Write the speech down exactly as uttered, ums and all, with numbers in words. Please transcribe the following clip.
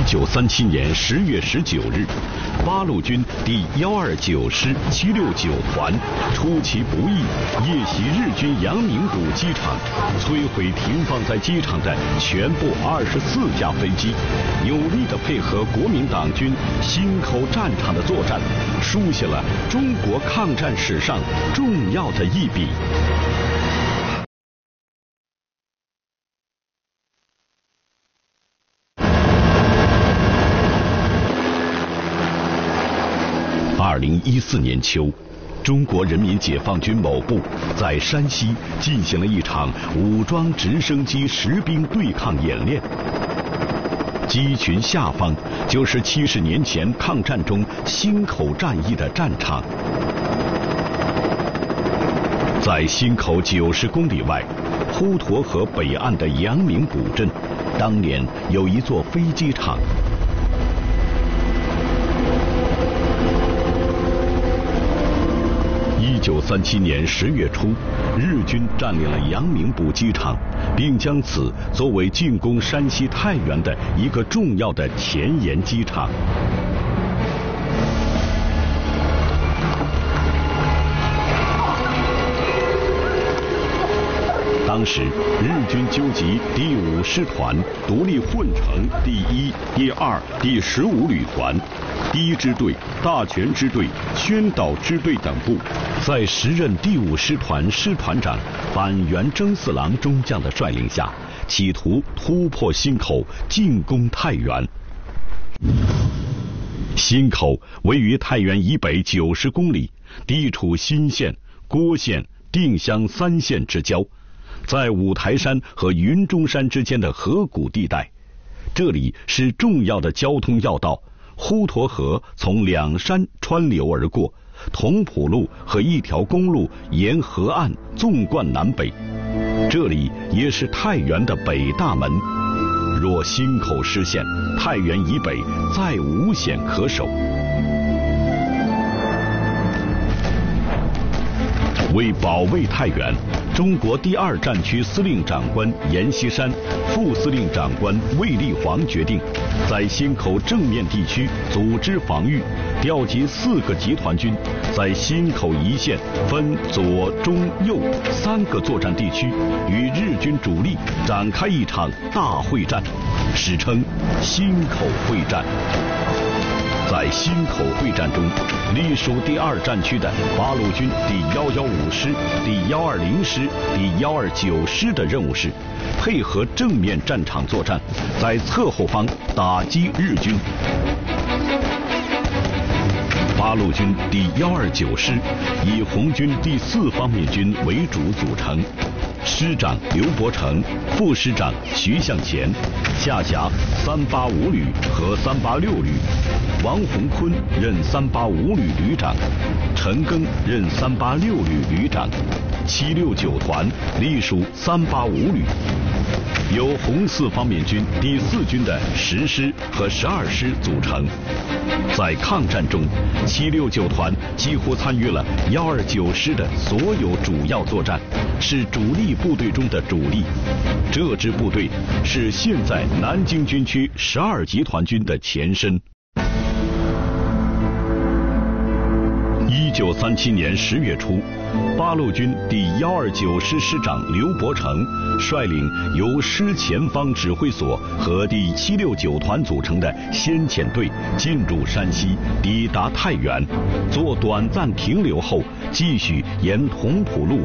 九三七年十月十九日，八路军第一二九师七六九团出其不意，夜袭日军阳明谷机场，摧毁停放在机场的全部二十四架飞机，有力地配合国民党军忻口战场的作战，书写了中国抗战史上重要的一笔。二零一四年秋，中国人民解放军某部在山西进行了一场武装直升机实兵对抗演练。机群下方就是七十年前抗战中忻口战役的战场。在忻口九十公里外，滹沱河北岸的阳明谷镇，当年有一座飞机场。一九三七年十月初，日军占领了阳明堡机场，并将此作为进攻山西太原的一个重要的前沿机场。当时，日军纠集第五师团独立混成第一、第二、第十五旅团、第一支队、大全支队、宣导支队等部，在时任第五师团师团长板垣征四郎中将的率领下，企图突破忻口，进攻太原。忻口位于太原以北九十公里，地处忻县、郭县、定襄三县之交，在五台山和云中山之间的河谷地带，这里是重要的交通要道。滹沱河从两山穿流而过，同蒲路和一条公路沿河岸纵贯南北，这里也是太原的北大门。若忻口失陷，太原以北再无险可守。为保卫太原，中国第二战区司令长官阎锡山、副司令长官卫立煌决定，在忻口正面地区组织防御，调集四个集团军，在忻口一线分左、中、右三个作战地区，与日军主力展开一场大会战，史称忻口会战。在忻口会战中，隶属第二战区的八路军第一一五师、第一二零师、第一二九师的任务是配合正面战场作战，在侧后方打击日军。八路军第一二九师以红军第四方面军为主组成，师长刘伯承，副师长徐向前，下辖三八五旅和三八六旅。王洪坤任三八五旅旅长，陈赓任三八六旅旅长。七六九团隶属三八五旅，由红四方面军第四军的十师和十二师组成。在抗战中，七六九团几乎参与了一二九师的所有主要作战，是主力部队中的主力。这支部队是现在南京军区十二集团军的前身。一九三七年十月初，八路军第一二九师师长刘伯承率领由师前方指挥所和第七六九团组成的先遣队进入山西，抵达太原，做短暂停留后，继续沿同蒲路